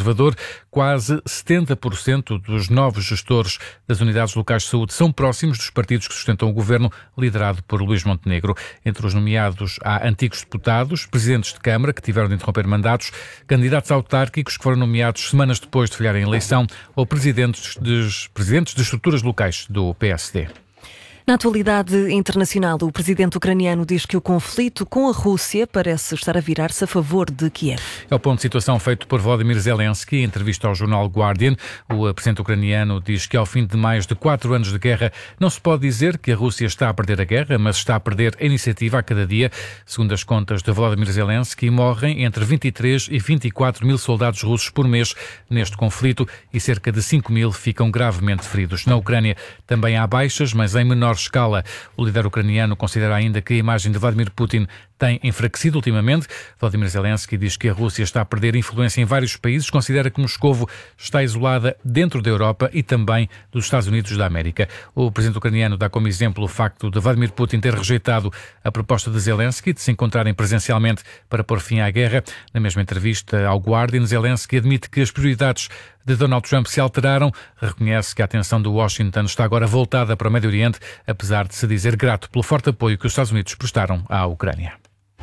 Observador, quase 70% dos novos gestores das unidades locais de saúde são próximos dos partidos que sustentam o governo, liderado por Luís Montenegro. Entre os nomeados há antigos deputados, presidentes de Câmara que tiveram de interromper mandatos, candidatos autárquicos que foram nomeados semanas depois de falharem a eleição ou presidentes de estruturas locais do PSD. Na atualidade internacional, o presidente ucraniano diz que o conflito com a Rússia parece estar a virar-se a favor de Kiev. É o ponto de situação feito por Volodymyr Zelensky em entrevista ao jornal Guardian. O presidente ucraniano diz que ao fim de mais de 4 anos de guerra não se pode dizer que a Rússia está a perder a guerra, mas está a perder a iniciativa a cada dia. Segundo as contas de Volodymyr Zelensky, morrem entre 23 e 24 mil soldados russos por mês neste conflito e cerca de 5 mil ficam gravemente feridos. Na Ucrânia também há baixas, mas em menor escala. O líder ucraniano considera ainda que a imagem de Vladimir Putin tem enfraquecido ultimamente. Volodymyr Zelensky diz que a Rússia está a perder influência em vários países, considera que Moscovo está isolada dentro da Europa e também dos Estados Unidos da América. O presidente ucraniano dá como exemplo o facto de Vladimir Putin ter rejeitado a proposta de Zelensky de se encontrarem presencialmente para pôr fim à guerra. Na mesma entrevista ao Guardian, Zelensky admite que as prioridades de Donald Trump se alteraram, reconhece que a atenção de Washington está agora voltada para o Médio Oriente, apesar de se dizer grato pelo forte apoio que os Estados Unidos prestaram à Ucrânia.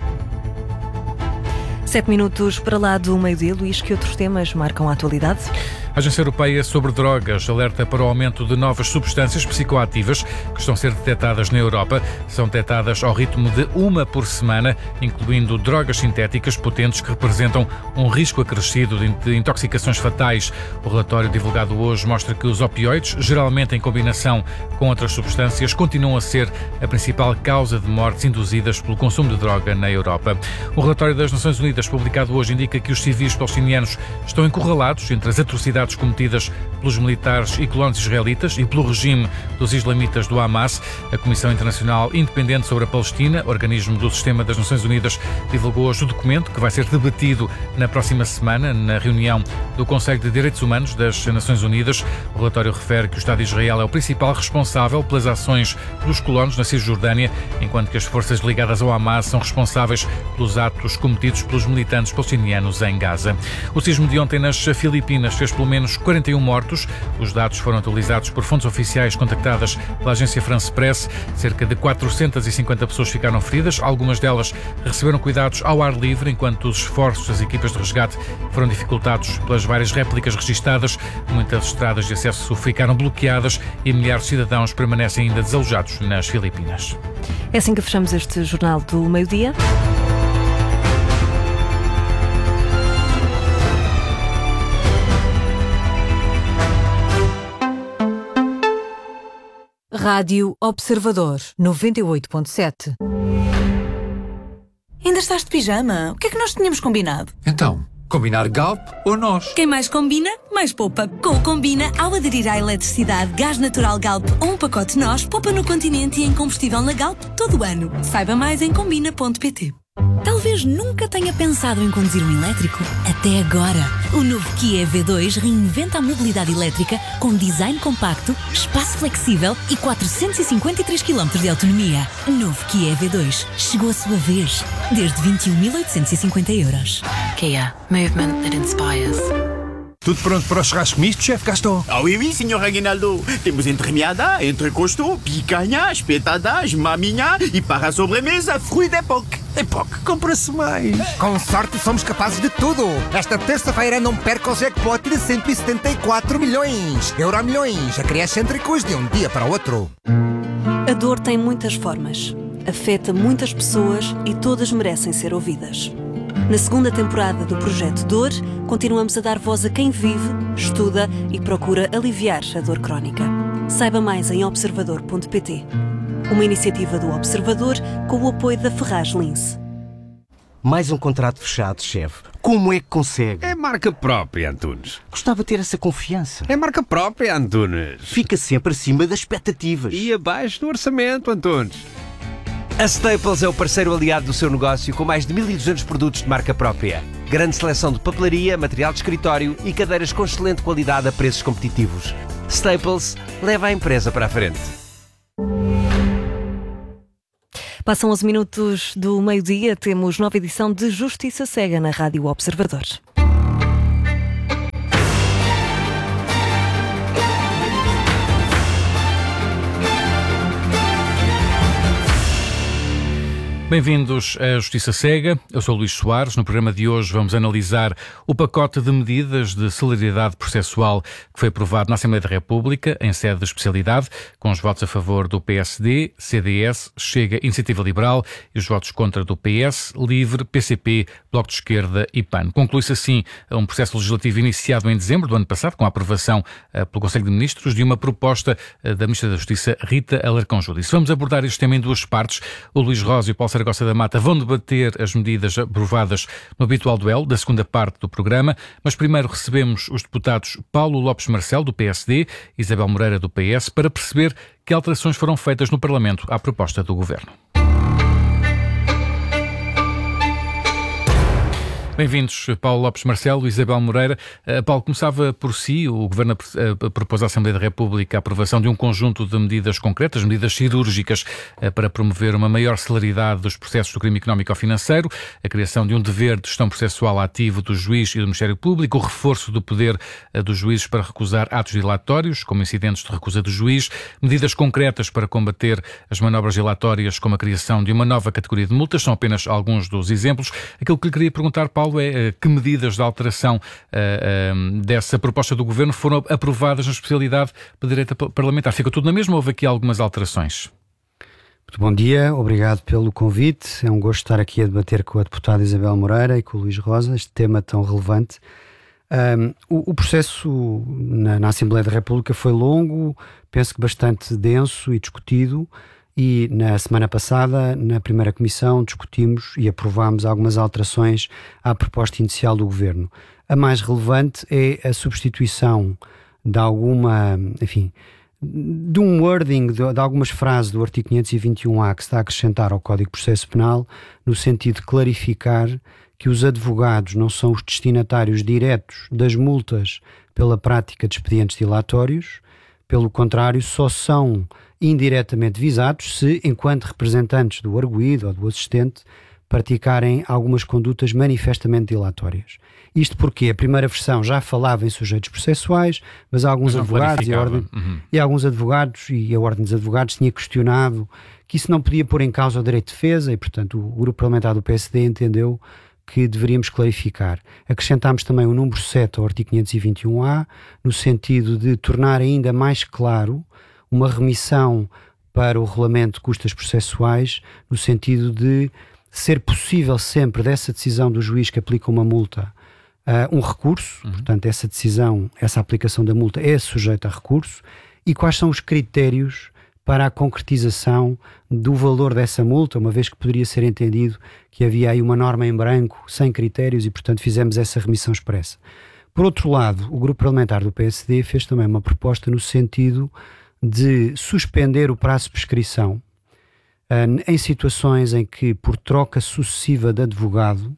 7 minutos para lá do meio-dia. Luís, que outros temas marcam a atualidade? A Agência Europeia sobre Drogas alerta para o aumento de novas substâncias psicoativas que estão a ser detectadas na Europa. São detectadas ao ritmo de 1 por semana, incluindo drogas sintéticas potentes que representam um risco acrescido de intoxicações fatais. O relatório divulgado hoje mostra que os opioides, geralmente em combinação com outras substâncias, continuam a ser a principal causa de mortes induzidas pelo consumo de droga na Europa. O relatório das Nações Unidas, publicado hoje, indica que os civis palestinianos estão encurralados entre as atrocidades cometidas pelos militares e colonos israelitas e pelo regime dos islamitas do Hamas. A Comissão Internacional Independente sobre a Palestina, organismo do Sistema das Nações Unidas, divulgou hoje o documento que vai ser debatido na próxima semana na reunião do Conselho de Direitos Humanos das Nações Unidas. O relatório refere que o Estado de Israel é o principal responsável pelas ações dos colonos na Cisjordânia, enquanto que as forças ligadas ao Hamas são responsáveis pelos atos cometidos pelos militantes palestinianos em Gaza. O sismo de ontem nas Filipinas fez pelo menos 41 mortos. Os dados foram atualizados por fontes oficiais contactadas pela agência France Press. Cerca de 450 pessoas ficaram feridas. Algumas delas receberam cuidados ao ar livre, enquanto os esforços das equipas de resgate foram dificultados pelas várias réplicas registadas. Muitas estradas de acesso ficaram bloqueadas e milhares de cidadãos permanecem ainda desalojados nas Filipinas. É assim que fechamos este Jornal do Meio-Dia. Rádio Observador 98.7. Ainda estás de pijama? O que é que nós tínhamos combinado? Então, combinar Galp ou nós? Quem mais combina, mais poupa. Com o Combina, ao aderir à eletricidade, gás natural Galp ou um pacote nós, poupa no continente e em combustível na Galp todo o ano. Saiba mais em combina.pt. Talvez nunca tenha pensado em conduzir um elétrico. Até agora. O novo Kia EV2 reinventa a mobilidade elétrica com design compacto, espaço flexível e 453 km de autonomia. Novo Kia EV2. Chegou a sua vez. Desde 21.850 euros. Kia. Movement that inspires. Tudo pronto para o churrasco misto, chefe Gaston? Ah oui, oui, senhor Aguinaldo. Temos entremeada, entrecosto, picanha, espetadas, maminha e para a sobremesa, fruit d'époque. Époque, compra-se mais. Com sorte somos capazes de tudo. Esta terça-feira não perca o jackpot de 174 milhões. Euromilhões, acrescêntricos de um dia para o outro. A dor tem muitas formas. Afeta muitas pessoas e todas merecem ser ouvidas. Na segunda temporada do Projeto Dor, continuamos a dar voz a quem vive, estuda e procura aliviar a dor crónica. Saiba mais em observador.pt. Uma iniciativa do Observador com o apoio da Ferraz Lince. Mais um contrato fechado, chefe. Como é que consegue? É marca própria, Antunes. Gostava de ter essa confiança. É marca própria, Antunes. Fica sempre acima das expectativas. E abaixo do orçamento, Antunes. A Staples é o parceiro aliado do seu negócio com mais de 1.200 produtos de marca própria. Grande seleção de papelaria, material de escritório e cadeiras com excelente qualidade a preços competitivos. Staples leva a empresa para a frente. Passam 11 minutos do meio-dia, temos nova edição de Justiça Cega na Rádio Observador. Bem-vindos à Justiça Cega. Eu sou o Luís Soares. No programa de hoje vamos analisar o pacote de medidas de celeridade processual que foi aprovado na Assembleia da República em sede de especialidade, com os votos a favor do PSD, CDS, Chega, Iniciativa Liberal e os votos contra do PS, Livre, PCP, Bloco de Esquerda e PAN. Conclui-se assim um processo legislativo iniciado em dezembro do ano passado, com a aprovação pelo Conselho de Ministros de uma proposta da Ministra da Justiça, Rita Alarcão Júdice. Vamos abordar este tema em duas partes. O Luís Rosa e o Paulo Saragossa da Mata vão debater as medidas aprovadas no habitual duelo da segunda parte do programa, mas primeiro recebemos os deputados Paulo Lopes Marcelo, do PSD, e Isabel Moreira, do PS, para perceber que alterações foram feitas no Parlamento à proposta do Governo. Bem-vindos, Paulo Lopes Marcelo e Isabel Moreira. Paulo, começava por si. O Governo propôs à Assembleia da República a aprovação de um conjunto de medidas concretas, medidas cirúrgicas, para promover uma maior celeridade dos processos do crime económico ou financeiro, a criação de um dever de gestão processual ativo do juiz e do Ministério Público, o reforço do poder dos juízes para recusar atos dilatórios, como incidentes de recusa do juiz, medidas concretas para combater as manobras dilatórias, como a criação de uma nova categoria de multas. São apenas alguns dos exemplos. Aquilo que lhe queria perguntar, Paulo, é que medidas de alteração dessa proposta do Governo foram aprovadas na especialidade de direito parlamentar. Fica tudo na mesma ou houve aqui algumas alterações? Muito bom dia, obrigado pelo convite. É um gosto estar aqui a debater com a deputada Isabel Moreira e com o Luís Rosa este tema tão relevante. O processo na Assembleia da República foi longo, penso que bastante denso e discutido. E na semana passada, na primeira comissão, discutimos e aprovámos algumas alterações à proposta inicial do Governo. A mais relevante é a substituição de de um wording, de algumas frases do artigo 521A que se está a acrescentar ao Código de Processo Penal, no sentido de clarificar que os advogados não são os destinatários diretos das multas pela prática de expedientes dilatórios. Pelo contrário, só são indiretamente visados se, enquanto representantes do arguido ou do assistente, praticarem algumas condutas manifestamente dilatórias. Isto porque a primeira versão já falava em sujeitos processuais, mas alguns advogados e alguns advogados e a Ordem dos Advogados tinha questionado que isso não podia pôr em causa o direito de defesa e, portanto, o grupo parlamentar do PSD entendeu que deveríamos clarificar. Acrescentámos também o número 7 ao artigo 521A, no sentido de tornar ainda mais claro uma remissão para o regulamento de custas processuais, no sentido de ser possível sempre dessa decisão do juiz que aplica uma multa um recurso, portanto essa decisão, essa aplicação da multa é sujeita a recurso, e quais são os critérios para a concretização do valor dessa multa, uma vez que poderia ser entendido que havia aí uma norma em branco, sem critérios, e portanto fizemos essa remissão expressa. Por outro lado, o grupo parlamentar do PSD fez também uma proposta no sentido de suspender o prazo de prescrição em situações em que, por troca sucessiva de advogado,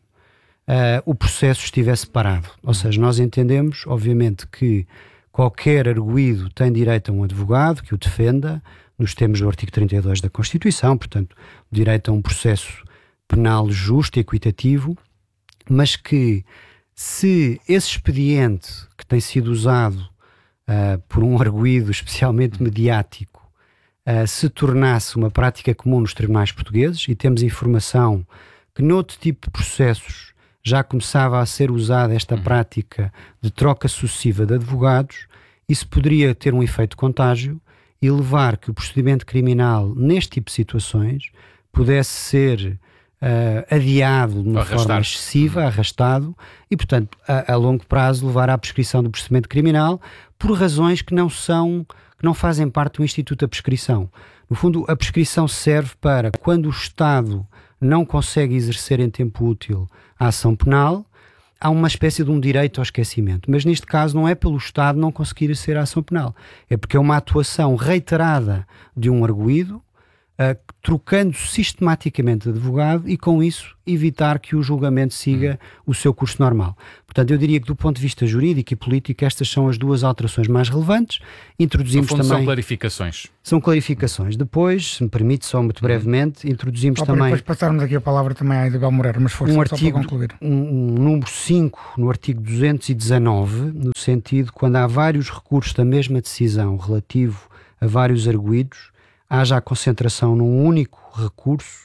o processo estivesse parado. Ou seja, nós entendemos, obviamente, que qualquer arguido tem direito a um advogado que o defenda, nos termos do artigo 32 da Constituição, portanto, direito a um processo penal justo e equitativo, mas que, se esse expediente que tem sido usado por um arguido especialmente mediático se tornasse uma prática comum nos tribunais portugueses, e temos informação que noutro tipo de processos já começava a ser usada esta prática de troca sucessiva de advogados, isso poderia ter um efeito contágio e levar que o procedimento criminal neste tipo de situações pudesse ser adiado de uma forma excessiva, arrastado, e portanto a longo prazo levar à prescrição do procedimento criminal por razões que não fazem parte do instituto da prescrição. No fundo, a prescrição serve para quando o Estado não consegue exercer em tempo útil a ação penal, há uma espécie de um direito ao esquecimento. Mas neste caso não é pelo Estado não conseguir exercer a ação penal, é porque é uma atuação reiterada de um arguido, trocando sistematicamente de advogado, e com isso evitar que o julgamento siga o seu curso normal. Portanto, eu diria que do ponto de vista jurídico e político estas são as duas alterações mais relevantes. Introduzimos também... São clarificações. São clarificações. Depois, se me permite, só muito brevemente, introduzimos também... Depois passarmos aqui a palavra também à Isabel Moreira, mas força, só para concluir. Um número 5 no artigo 219, no sentido de quando há vários recursos da mesma decisão relativo a vários arguidos, haja a concentração num único recurso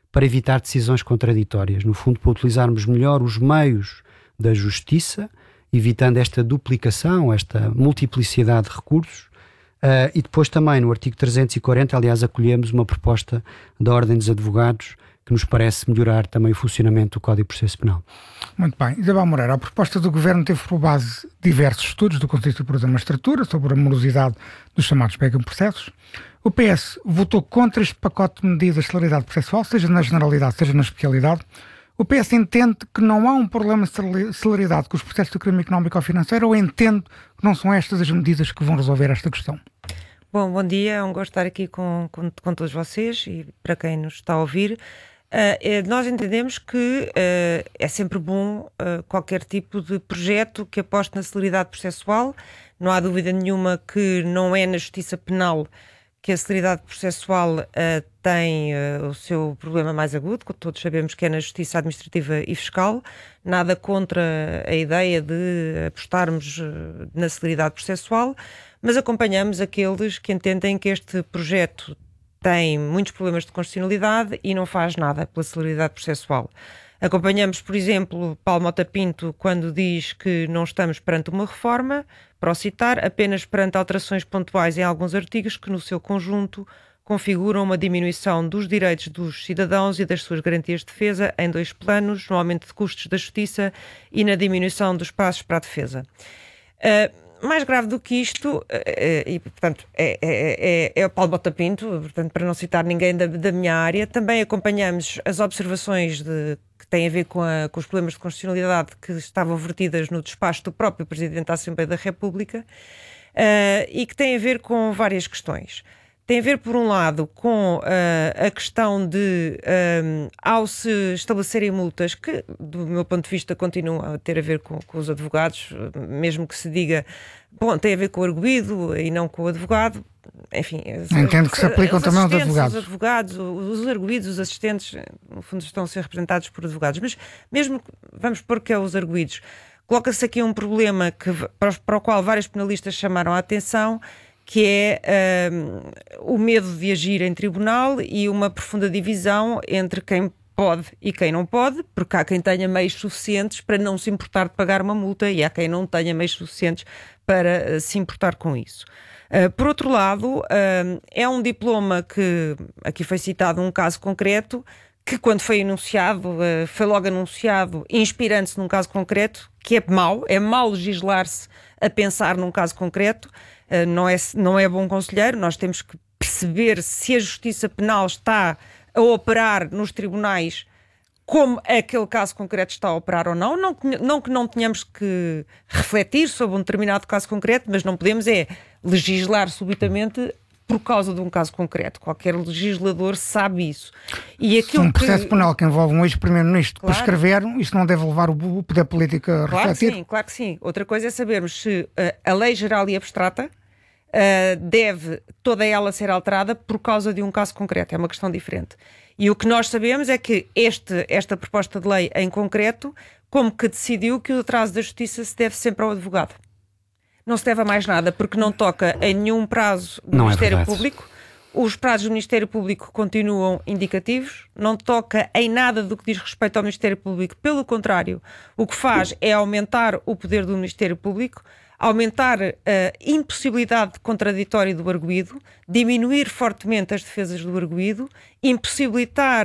para evitar decisões contraditórias. No fundo, para utilizarmos melhor os meios da justiça, evitando esta duplicação, esta multiplicidade de recursos. E depois também no artigo 340, aliás, acolhemos uma proposta da Ordem dos Advogados que nos parece melhorar também o funcionamento do Código de Processo Penal. Muito bem. Isabel Moreira, a proposta do Governo teve por base diversos estudos do Conselho Superior da Magistratura sobre a morosidade dos chamados mega-processos. O PS votou contra este pacote de medidas de celeridade processual, seja na generalidade, seja na especialidade. O PS entende que não há um problema de celeridade com os processos do crime económico ou financeiro, ou entende que não são estas as medidas que vão resolver esta questão? Bom dia, é um gosto estar aqui com todos vocês e para quem nos está a ouvir. Nós entendemos que é sempre bom qualquer tipo de projeto que aposte na celeridade processual. Não há dúvida nenhuma que não é na justiça penal que a celeridade processual tem o seu problema mais agudo, que todos sabemos que é na justiça administrativa e fiscal. Nada contra a ideia de apostarmos na celeridade processual, mas acompanhamos aqueles que entendem que este projeto tem muitos problemas de constitucionalidade e não faz nada pela celeridade processual. Acompanhamos, por exemplo, Paulo Mota Pinto quando diz que não estamos perante uma reforma, para o citar, apenas perante alterações pontuais em alguns artigos que no seu conjunto configuram uma diminuição dos direitos dos cidadãos e das suas garantias de defesa em dois planos, no aumento de custos da justiça e na diminuição dos prazos para a defesa. Mais grave do que isto, e portanto é o Paulo Mota Pinto, portanto, para não citar ninguém da minha área, também acompanhamos as observações que têm a ver com os problemas de constitucionalidade que estavam vertidas no despacho do próprio Presidente da Assembleia da República e que têm a ver com várias questões. Tem a ver, por um lado, com a questão de, ao se estabelecerem multas, que, do meu ponto de vista, continuam a ter a ver com os advogados, mesmo que se diga, bom, tem a ver com o arguido e não com o advogado, enfim... Entendo que se aplicam também aos advogados. Os advogados, os arguidos, os assistentes, no fundo, estão a ser representados por advogados, mas mesmo, vamos pôr que é os arguidos, coloca-se aqui um problema para o qual vários penalistas chamaram a atenção, que é o medo de agir em tribunal e uma profunda divisão entre quem pode e quem não pode, porque há quem tenha meios suficientes para não se importar de pagar uma multa e há quem não tenha meios suficientes para se importar com isso. Por outro lado, é um diploma que, aqui foi citado um caso concreto, que quando foi anunciado, foi logo anunciado, inspirando-se num caso concreto, que é mau legislar-se a pensar num caso concreto. Não é bom conselheiro, nós temos que perceber se a justiça penal está a operar nos tribunais como aquele caso concreto está a operar ou não. Não que não tenhamos que refletir sobre um determinado caso concreto, mas não podemos legislar subitamente por causa de um caso concreto. Qualquer legislador sabe isso. E se um processo penal que envolve um ex-primeiro-ministro prescrever, isso não deve levar o poder político a refletir? Claro que sim. Outra coisa é sabermos se a lei geral e abstrata deve toda ela ser alterada por causa de um caso concreto. É uma questão diferente. E o que nós sabemos é que esta proposta de lei em concreto, como que decidiu que o atraso da justiça se deve sempre ao advogado. Não se deve a mais nada, porque não toca em nenhum prazo do Ministério Público. Os prazos do Ministério Público continuam indicativos, não toca em nada do que diz respeito ao Ministério Público. Pelo contrário, o que faz é aumentar o poder do Ministério Público, aumentar a impossibilidade de contraditório do arguido, diminuir fortemente as defesas do arguido, impossibilitar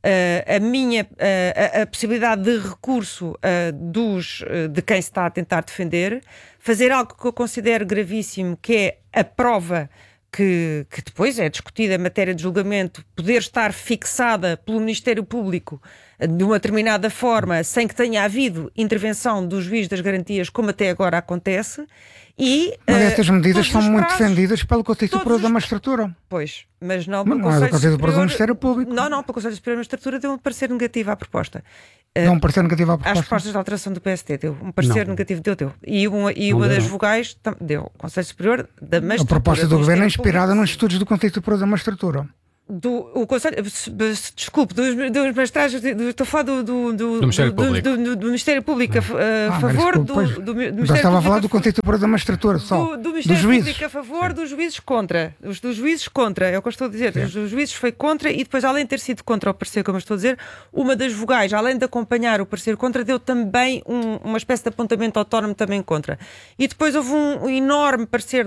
a possibilidade de recurso de quem se está a tentar defender, fazer algo que eu considero gravíssimo, que é a prova que depois é discutida em matéria de julgamento, poder estar fixada pelo Ministério Público de uma determinada forma, sem que tenha havido intervenção do juiz das garantias, como até agora acontece. Mas estas medidas são muito defendidas pelo Conselho Superior da Magistratura. Pois, mas não pelo Conselho Superior do Ministério Público. Não, pelo Conselho Superior da Magistratura deu um parecer negativo à proposta. Deu um parecer negativo à proposta? Às propostas de alteração do PST deu um parecer negativo, deu. E uma das vogais deu. O Conselho Superior da Magistratura. A proposta do Governo é inspirada nos estudos do Conselho Superior da Magistratura. o Conselho, desculpe, dos magistrados, estou a falar do Ministério Público a favor do Ministério estava a falar do Conselho Superior da Magistratura, só do Ministério Público a favor dos juízes contra. Os dos juízes contra, é o que eu estou a dizer. Os dos juízes foi contra, e depois, além de ter sido contra o parecer, como eu estou a dizer, uma das vogais, além de acompanhar o parecer contra, deu também uma espécie de apontamento autónomo também contra. E depois houve um enorme parecer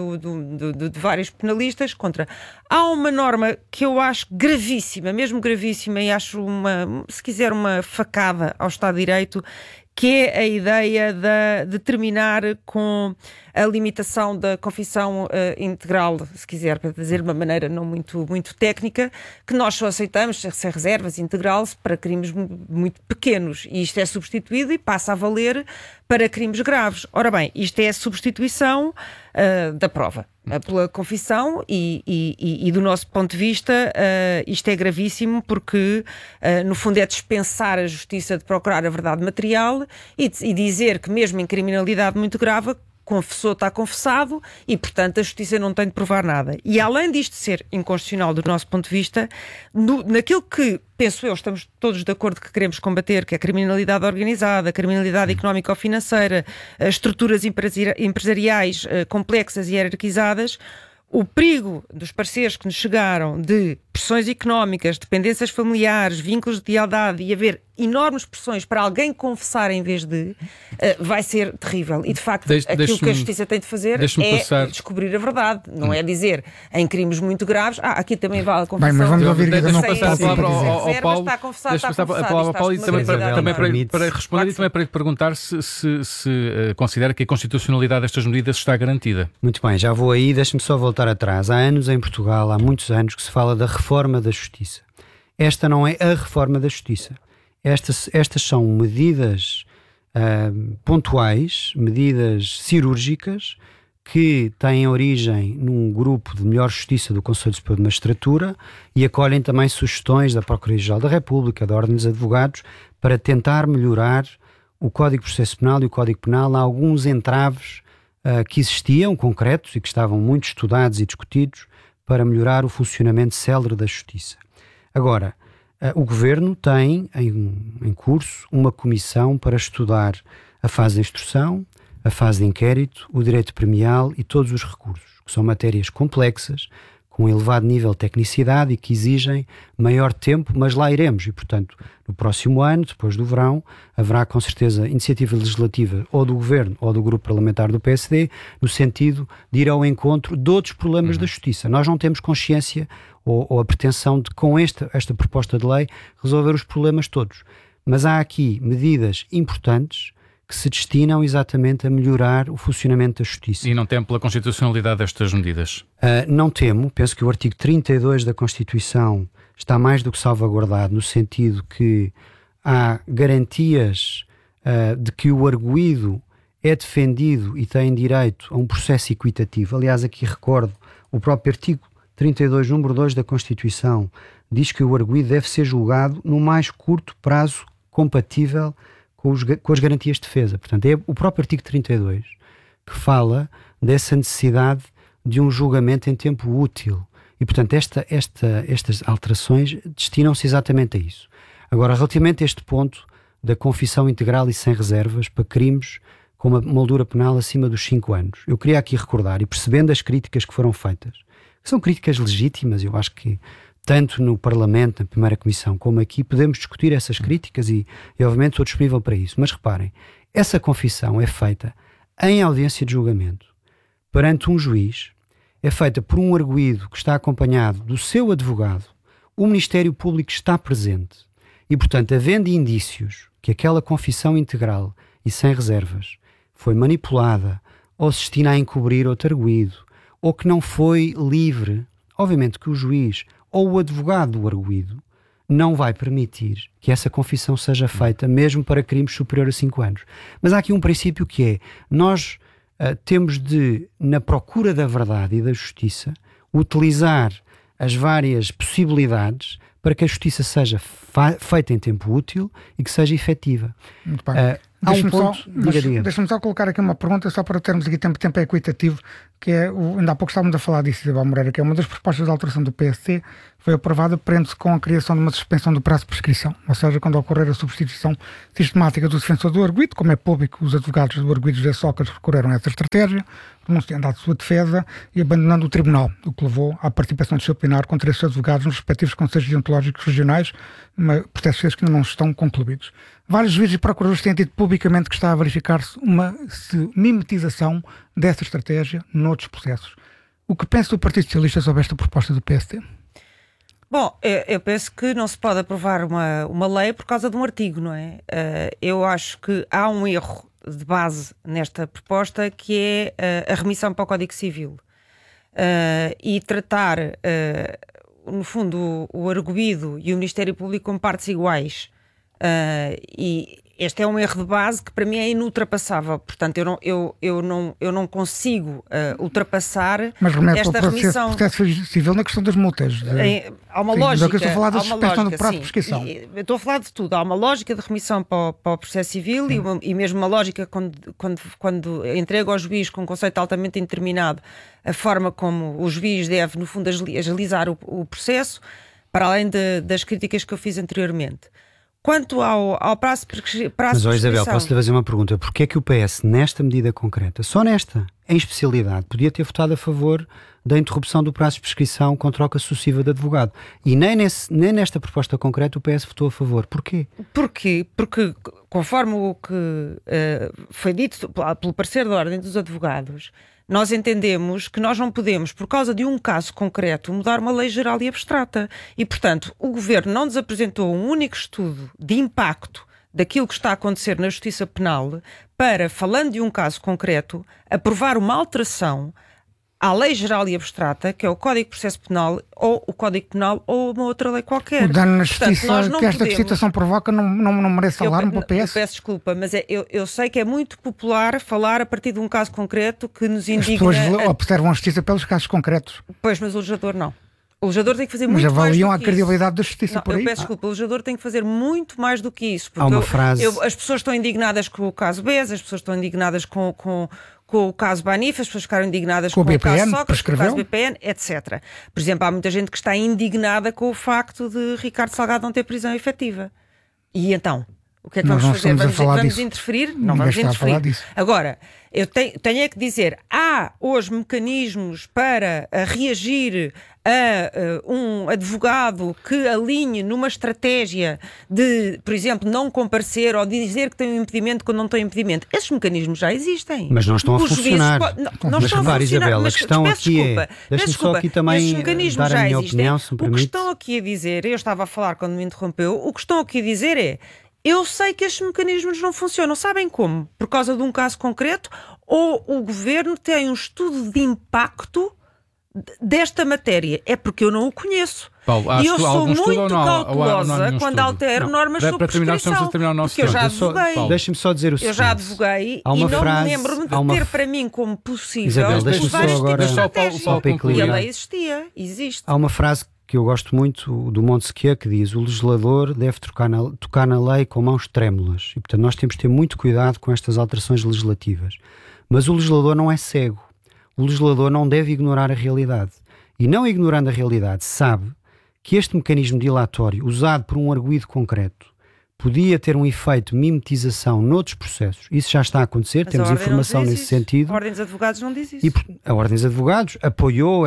de vários penalistas contra. Há uma norma que eu acho gravíssima, mesmo gravíssima, e acho se quiser, uma facada ao Estado de Direito, que é a ideia de terminar com a limitação da confissão integral, se quiser, para dizer de uma maneira não muito técnica, que nós só aceitamos, sem reservas, integral, para crimes muito pequenos. E isto é substituído e passa a valer para crimes graves. Ora bem, isto é a substituição da prova pela confissão e do nosso ponto de vista isto é gravíssimo, porque no fundo é dispensar a justiça de procurar a verdade material e dizer que mesmo em criminalidade muito grave confessou, está confessado, e portanto a justiça não tem de provar nada. E além disto ser inconstitucional do nosso ponto de vista, naquilo que, penso eu, estamos todos de acordo que queremos combater, que é a criminalidade organizada, a criminalidade económica ou financeira, as estruturas empresariais complexas e hierarquizadas, o perigo dos pareceres que nos chegaram de pressões económicas, dependências familiares, vínculos de lealdade e haver enormes pressões para alguém confessar em vez de, vai ser terrível. E de facto, aquilo que a justiça tem de fazer é descobrir a verdade, não é dizer em crimes muito graves, aqui também vale a confissão. Bem, mas vamos ouvir deixa-me passar a palavra ao Paulo. Deixa-me passar a palavra ao Paulo também para responder e também para lhe perguntar se considera que a constitucionalidade destas medidas está garantida. Muito bem, já vou aí, deixe-me só voltar atrás. Há anos em Portugal, há muitos anos, que se fala da reforma da justiça. Esta não é a reforma da justiça. Estas são medidas pontuais, medidas cirúrgicas, que têm origem num grupo de melhor justiça do Conselho Superior de Magistratura e acolhem também sugestões da Procuradoria-Geral da República, da Ordem dos Advogados, para tentar melhorar o Código de Processo Penal e o Código Penal. Há alguns entraves que existiam, concretos, e que estavam muito estudados e discutidos para melhorar o funcionamento célere da justiça. Agora, o Governo tem em curso uma comissão para estudar a fase de instrução, a fase de inquérito, o direito premial e todos os recursos, que são matérias complexas, com elevado nível de tecnicidade e que exigem maior tempo, mas lá iremos. E, portanto, no próximo ano, depois do verão, haverá com certeza iniciativa legislativa ou do Governo ou do Grupo Parlamentar do PSD, no sentido de ir ao encontro de outros problemas da Justiça. Nós não temos consciência ou a pretensão de, com esta proposta de lei, resolver os problemas todos. Mas há aqui medidas importantes que se destinam exatamente a melhorar o funcionamento da justiça. E não temo pela constitucionalidade destas medidas? Não temo. Penso que o artigo 32 da Constituição está mais do que salvaguardado, no sentido que há garantias de que o arguido é defendido e tem direito a um processo equitativo. Aliás, aqui recordo, o próprio artigo 32, número 2 da Constituição, diz que o arguido deve ser julgado no mais curto prazo compatível com as garantias de defesa. Portanto, é o próprio artigo 32 que fala dessa necessidade de um julgamento em tempo útil. E, portanto, estas alterações destinam-se exatamente a isso. Agora, relativamente a este ponto da confissão integral e sem reservas para crimes com uma moldura penal acima dos 5 anos, eu queria aqui recordar, e percebendo as críticas que foram feitas, que são críticas legítimas, eu acho que tanto no Parlamento, na primeira Comissão, como aqui, podemos discutir essas críticas e obviamente estou disponível para isso. Mas reparem, essa confissão é feita em audiência de julgamento, perante um juiz, é feita por um arguido que está acompanhado do seu advogado, o Ministério Público está presente e, portanto, havendo indícios que aquela confissão integral e sem reservas foi manipulada ou se destina a encobrir outro arguido ou que não foi livre, obviamente que o juiz ou o advogado do arguido não vai permitir que essa confissão seja feita mesmo para crimes superiores a 5 anos. Mas há aqui um princípio que é, nós temos de, na procura da verdade e da justiça, utilizar as várias possibilidades para que a justiça seja feita em tempo útil e que seja efetiva. Muito bem. Há um ponto, deixa-me só colocar aqui uma pergunta, só para termos aqui tempo equitativo, que é, ainda há pouco estávamos a falar disso, Isabel Moreira, que é uma das propostas de alteração do PSC, foi aprovada, prende-se com a criação de uma suspensão do prazo de prescrição, ou seja, quando ocorrer a substituição sistemática do defensor do arguido, como é público, os advogados do arguido José Sócrates recorreram a essa estratégia, renunciando à sua defesa e abandonando o tribunal, o que levou à participação disciplinar contra esses advogados nos respectivos conselhos deontológicos regionais, processos que ainda não estão concluídos. Vários juízes e procuradores têm dito publicamente que está a verificar-se uma mimetização dessa estratégia noutros processos. O que pensa o Partido Socialista sobre esta proposta do PSD? Bom, eu penso que não se pode aprovar uma lei por causa de um artigo, não é? Eu acho que há um erro de base nesta proposta, que é a remissão para o Código Civil. E tratar, no fundo, o arguido e o Ministério Público como partes iguais. E este é um erro de base que para mim é inultrapassável. Portanto, eu não consigo ultrapassar esta remissão. Mas processo civil na questão das multas. Há uma lógica. Eu estou a falar da suspensão do prazo de prescrição. Eu estou a falar de tudo. Há uma lógica de remissão para o processo civil e mesmo uma lógica quando entrega ao juiz com um conceito altamente indeterminado a forma como o juiz deve, no fundo, agilizar o processo, para além das críticas que eu fiz anteriormente. Quanto ao prazo de prescrição... Mas, Isabel, posso-lhe fazer uma pergunta? Porquê é que o PS, nesta medida concreta, só nesta, em especialidade, podia ter votado a favor da interrupção do prazo de prescrição com troca sucessiva de advogado? E nem nesta proposta concreta o PS votou a favor. Porquê? Porque conforme o que foi dito pelo parecer da Ordem dos Advogados, nós entendemos que nós não podemos, por causa de um caso concreto, mudar uma lei geral e abstrata. E, portanto, o Governo não nos apresentou um único estudo de impacto daquilo que está a acontecer na Justiça Penal para, falando de um caso concreto, aprovar uma alteração à lei geral e abstrata, que é o Código de Processo Penal, ou o Código Penal, ou uma outra lei qualquer. O dano na justiça que esta situação provoca não merece alarme para o PS? Eu peço desculpa, mas eu sei que é muito popular falar a partir de um caso concreto que nos indigna... As pessoas observam a justiça pelos casos concretos. Pois, mas o legislador não. O legislador tem que fazer muito mais do que isso. Mas avaliam a credibilidade da justiça por aí? Eu peço desculpa, o legislador tem que fazer muito mais do que isso. Há uma frase... As pessoas estão indignadas com o caso BES, as pessoas estão indignadas com o caso Banif, as pessoas ficaram indignadas com o caso Sócrates, com o caso BPN, etc. Por exemplo, há muita gente que está indignada com o facto de Ricardo Salgado não ter prisão efetiva. E então? O que é que vamos fazer? Vamos interferir? Não vamos interferir. Agora, eu tenho é que dizer, há hoje mecanismos para reagir a um advogado que alinhe numa estratégia de, por exemplo, não comparecer ou dizer que tem um impedimento quando não tem impedimento. Esses mecanismos já existem. Mas não estão a funcionar. Não estão a funcionar. Isabel, a questão aqui é... Deixa-me só aqui também dar a minha opinião, se me permite. O que estão aqui a dizer, eu estava a falar quando me interrompeu, o que estão aqui a dizer é: eu sei que estes mecanismos não funcionam. Sabem como? Por causa de um caso concreto, ou o Governo tem um estudo de impacto desta matéria? É porque eu não o conheço. Paulo, e eu sou muito cautelosa quando altero normas sobre prescrição. Porque eu já advoguei. Deixa-me só dizer o seguinte. Eu já advoguei e não me lembro-me de ter para mim como possível Isabel, usar este tipo de estratégia. E a lei existe. Há uma frase que eu gosto muito do Montesquieu, que diz: o legislador deve tocar na lei com mãos trêmulas. E, portanto, nós temos de ter muito cuidado com estas alterações legislativas. Mas o legislador não é cego. O legislador não deve ignorar a realidade. E não ignorando a realidade, sabe que este mecanismo dilatório, usado por um arguido concreto, podia ter um efeito de mimetização noutros processos. Isso já está a acontecer, mas temos informação nesse sentido. A Ordem dos Advogados não diz isso. E a Ordem dos Advogados apoiou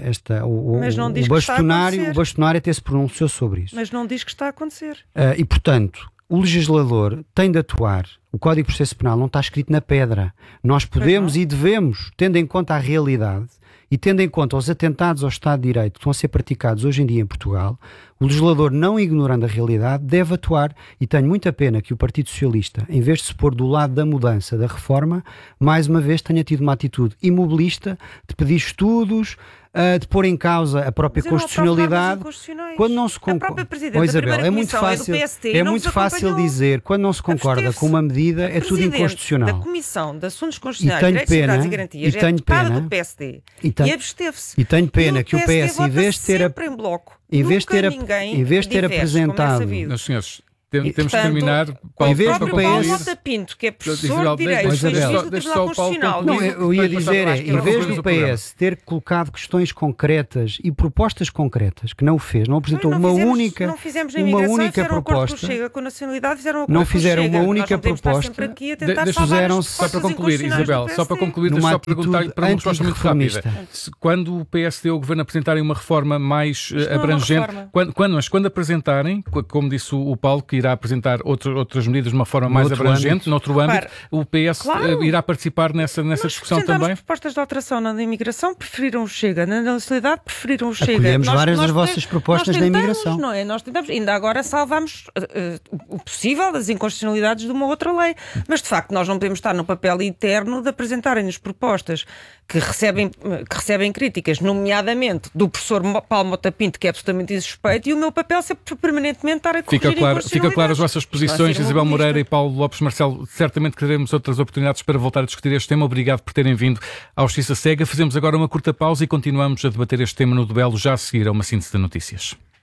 o bastonário até se pronunciou sobre isso. Mas não diz que está a acontecer. E, portanto, o legislador tem de atuar. O Código de Processo Penal não está escrito na pedra. Nós podemos e devemos, tendo em conta a realidade e tendo em conta os atentados ao Estado de Direito que estão a ser praticados hoje em dia em Portugal, o legislador, não ignorando a realidade, deve atuar. E tenho muita pena que o Partido Socialista, em vez de se pôr do lado da mudança, da reforma, mais uma vez tenha tido uma atitude imobilista de pedir estudos, de pôr em causa a própria constitucionalidade. Quando não se concorda, Isabel, é muito fácil dizer, quando não se concorda com uma medida, é tudo inconstitucional. Da Comissão de Assuntos Constitucionais, Direitos, Liberdades e Garantias, é deputada do PSD e absteve-se. E tenho pena que o PS, em vez de ter apresentado... Meus senhores, Temos que terminar. Em vez do Paulo PS... Mota Pinto, que é professor de Direito, foi juiz do Tribunal Constitucional. Não, eu ia dizer, em vez do PS ter colocado questões concretas e propostas concretas, que não o fez, não apresentou uma única proposta. Com nacionalidade, fizeram não fizeram uma única proposta. Só para concluir, Isabel, só para perguntar para uma resposta muito rápida. Quando o PSD ou o Governo apresentarem uma reforma mais abrangente, quando apresentarem, como disse o Paulo, que irá apresentar outras medidas de uma forma mais abrangente, noutro âmbito, o PS irá participar nessa discussão também? Nós propostas de alteração na imigração, preferiram o Chega. Na nacionalidade, preferiram o Chega. Acolhemos várias das vossas propostas na imigração. Não é? Nós tentamos, ainda agora salvamos o possível das inconstitucionalidades de uma outra lei. Mas, de facto, nós não podemos estar no papel interno de apresentarem-nos propostas que recebem críticas, nomeadamente do professor Paulo Mota Pinto, que é absolutamente insuspeito, e o meu papel sempre permanentemente estar a corrigir Fica claro as vossas posições, Isabel Moreira e Paulo Lopes Marcelo. Certamente que teremos outras oportunidades para voltar a discutir este tema. Obrigado por terem vindo ao Justiça Cega. Fazemos agora uma curta pausa e continuamos a debater este tema no duelo já a seguir a uma síntese de notícias.